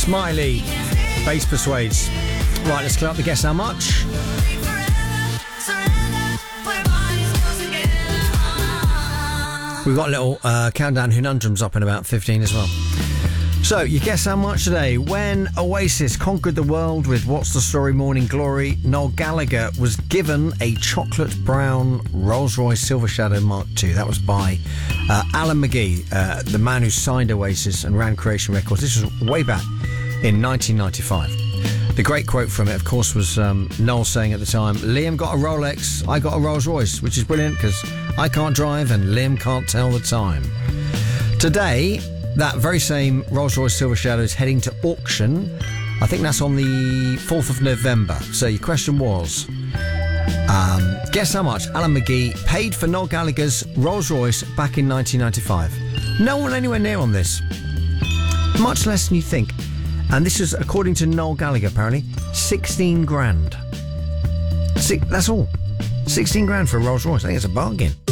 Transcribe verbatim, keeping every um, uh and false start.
Smiley, Bass Persuades. Right, let's clear up the guess how much. We've got a little uh, countdown conundrums up in about fifteen as well. So, you guess how much today? When Oasis conquered the world with What's the Story Morning Glory, Noel Gallagher was given a chocolate brown Rolls-Royce Silver Shadow Mark two. That was by uh, Alan McGee, uh, the man who signed Oasis and ran Creation Records. This was way back in nineteen ninety-five. The great quote from it, of course, was um, Noel saying at the time, Liam got a Rolex, I got a Rolls-Royce, which is brilliant because I can't drive and Liam can't tell the time. Today, that very same Rolls-Royce Silver Shadow is heading to auction. I think that's on the fourth of November. So your question was, um, guess how much Alan McGee paid for Noel Gallagher's Rolls-Royce back in nineteen ninety-five? No one anywhere near on this. Much less than you think. And this is, according to Noel Gallagher, apparently, sixteen grand. Six, that's all. sixteen grand for a Rolls-Royce. I think it's a bargain.